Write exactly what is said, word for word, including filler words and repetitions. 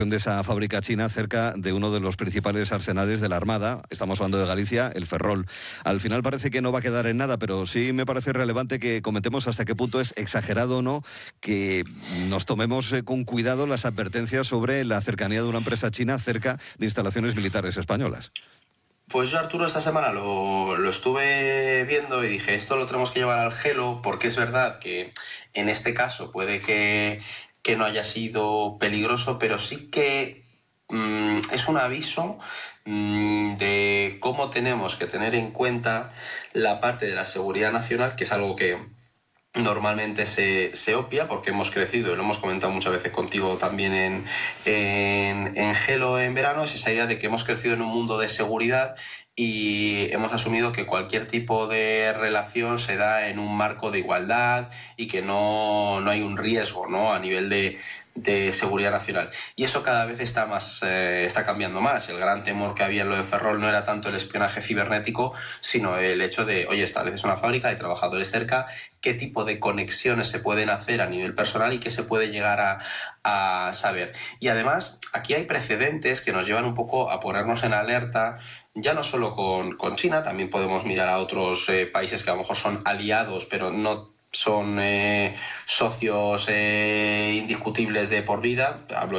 de esa fábrica china cerca de uno de los principales arsenales de la Armada. Estamos hablando de Galicia, el Ferrol. Al final parece que no va a quedar en nada, pero sí me parece relevante que comentemos hasta qué punto es exagerado o no que nos tomemos eh, con cuidado las advertencias sobre la cercanía de una empresa china cerca de instalaciones militares españolas. Pues yo, Arturo, esta semana lo, lo estuve viendo y dije, esto lo tenemos que llevar al gelo, porque es verdad que en este caso puede que, que no haya sido peligroso, pero sí que mmm, es un aviso mmm, de cómo tenemos que tener en cuenta la parte de la seguridad nacional, que es algo que normalmente se, se obvia porque hemos crecido, y lo hemos comentado muchas veces contigo también en, en, en Gelo en verano, es esa idea de que hemos crecido en un mundo de seguridad y hemos asumido que cualquier tipo de relación se da en un marco de igualdad y que no, no hay un riesgo, ¿no?, a nivel de, de seguridad nacional. Y eso cada vez está más eh, está cambiando más. El gran temor que había en lo de Ferrol no era tanto el espionaje cibernético, sino el hecho de, oye, estableces una fábrica, hay trabajadores cerca, qué tipo de conexiones se pueden hacer a nivel personal y qué se puede llegar a, a saber. Y además, aquí hay precedentes que nos llevan un poco a ponernos en alerta, ya no solo con, con China, también podemos mirar a otros eh, países que a lo mejor son aliados, pero no son eh, socios eh, indiscutibles de por vida. Hablo